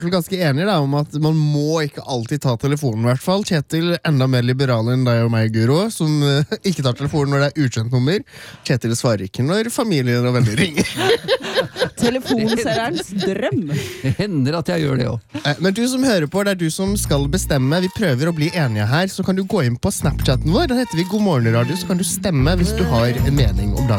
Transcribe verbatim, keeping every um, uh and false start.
ganske enige da, om at man må ikke alltid ta telefonen I hvert fall. Kjetil enda mer liberal enn deg og meg, Guro, som uh, ikke tar telefonen når det er ukjent nummer. Kjetil svarer ikke når familien og venner ringer. Telefonselgerens drøm. Det hender at jeg gjør det også. Uh, men du som hører på, det er du som skal bestemme. Vi prøver å bli enige her, så kan du gå inn på Snapchatten vår. Da heter vi God morgen radio, så kan du stemme hvis du har en mening om dagen.